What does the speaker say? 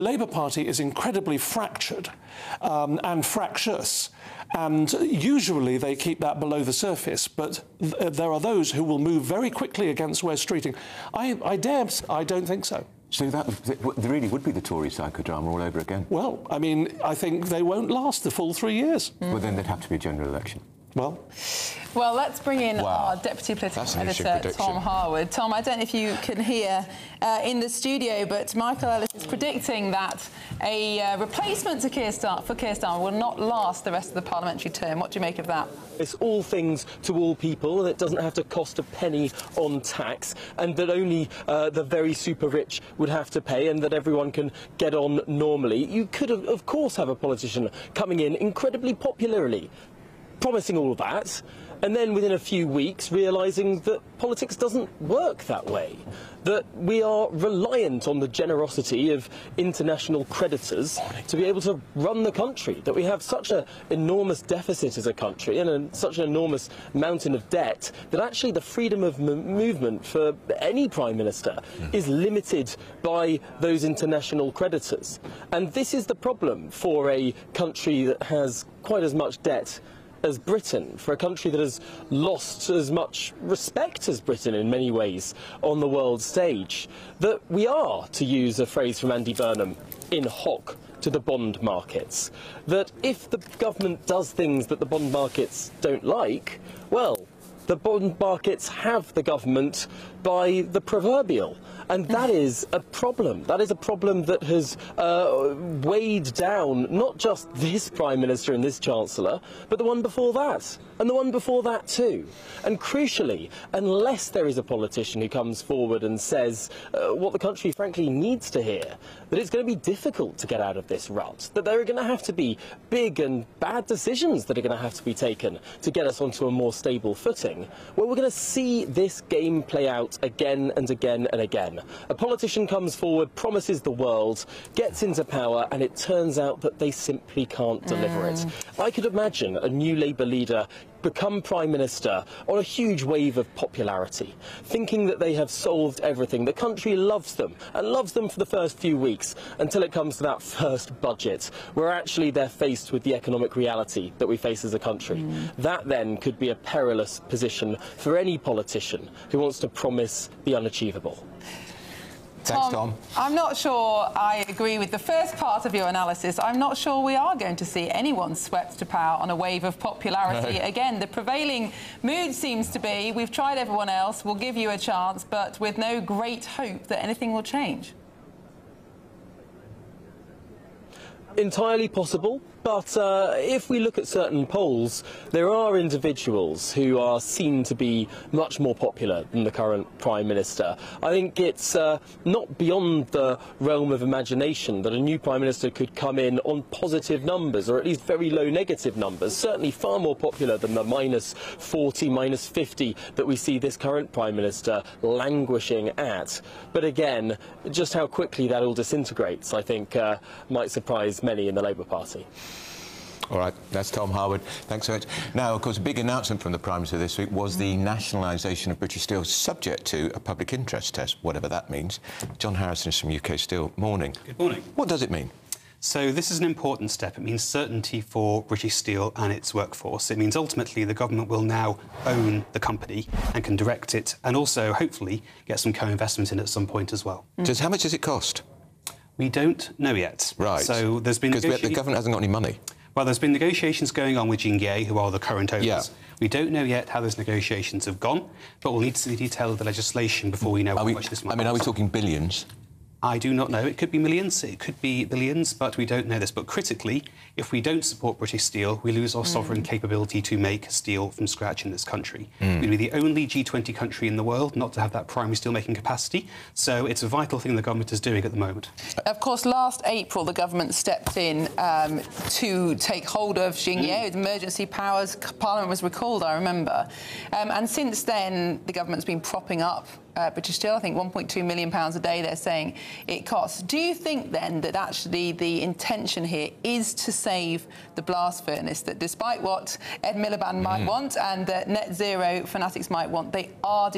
Labour Party is incredibly fractured and fractious, and usually they keep that below the surface, but there are those who will move very quickly against Wes Streeting. I don't think so. So that really would be the Tory psychodrama all over again? Well, I mean, I think they won't last the full 3 years. Well, then there'd have to be a general election. Well, let's bring in our Deputy Political Editor, Tom Harwood. Tom, I don't know if you can hear in the studio, but Michael Ellis is predicting that a replacement for Keir Starmer will not last the rest of the parliamentary term. What do you make of that? It's all things to all people, and it doesn't have to cost a penny on tax, and that only the very super rich would have to pay, and that everyone can get on normally. You could, of course, have a politician coming in incredibly popularly, promising all that, and then within a few weeks realising that politics doesn't work that way, that we are reliant on the generosity of international creditors to be able to run the country, that we have such an enormous deficit as a country and such an enormous mountain of debt that actually the freedom of movement for any Prime Minister is limited by those international creditors. And this is the problem for a country that has quite as much debt as Britain, for a country that has lost as much respect as Britain in many ways on the world stage, that we are, to use a phrase from Andy Burnham, in hock to the bond markets. That if the government does things that the bond markets don't like, well, the bond markets have the government by the proverbial. And that is a problem. That is a problem that has weighed down not just this Prime Minister and this Chancellor, but the one before that, and the one before that too. And crucially, unless there is a politician who comes forward and says what the country frankly needs to hear, that it's going to be difficult to get out of this rut, that there are going to have to be big and bad decisions that are going to have to be taken to get us onto a more stable footing, well, we're going to see this game play out again and again and again. A politician comes forward, promises the world, gets into power, and it turns out that they simply can't deliver it. I could imagine a new Labour leader become Prime Minister on a huge wave of popularity, thinking that they have solved everything. The country loves them, and loves them for the first few weeks, until it comes to that first budget, where actually they're faced with the economic reality that we face as a country. That then could be a perilous position for any politician who wants to promise the unachievable. Thanks, Tom. I'm not sure I agree with the first part of your analysis. I'm not sure we are going to see anyone swept to power on a wave of popularity. No. Again, the prevailing mood seems to be, we've tried everyone else, we'll give you a chance, but with no great hope that anything will change. Entirely possible, but if we look at certain polls, there are individuals who are seen to be much more popular than the current Prime Minister. I think it's not beyond the realm of imagination that a new Prime Minister could come in on positive numbers, or at least very low negative numbers, certainly far more popular than the -40, -50 that we see this current Prime Minister languishing at. But again, just how quickly that all disintegrates, I think, might surprise many in the Labour Party. All right, that's Tom Harwood. Thanks so much. Now, of course, a big announcement from the Prime Minister this week was the nationalisation of British Steel, subject to a public interest test, whatever that means. John Harrison is from UK Steel. Morning. Good morning. What does it mean? So this is an important step. It means certainty for British Steel and its workforce. It means ultimately the government will now own the company and can direct it, and also hopefully get some co-investment in at some point as well. How much does it cost? We don't know yet. Right. So there's been because the government hasn't got any money. Well, there's been negotiations going on with Jingye, who are the current owners. Yeah. We don't know yet how those negotiations have gone, but we'll need to see the detail of the legislation before we know how much this might cost. Are we talking billions? I do not know. It could be millions, it could be billions, but we don't know this. But critically, if we don't support British Steel, we lose our sovereign capability to make steel from scratch in this country. We'd be the only G20 country in the world not to have that primary steel-making capacity, so it's a vital thing the government is doing at the moment. Of course, last April, the government stepped in to take hold of Jingye with emergency powers. Parliament was recalled, I remember. And since then, the government's been propping up British Steel. I think £1.2 million a day they're saying it costs. Do you think then that actually the intention here is to save the blast furnace, that despite what Ed Miliband might want and that net zero fanatics might want, they are